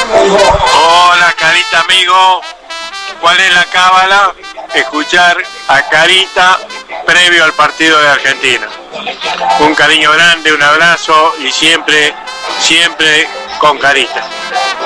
Hola Carita amigo, ¿cuál es la cábala? Escuchar a Carita previo al partido de Argentina. Un cariño grande, un abrazo y siempre con Carita.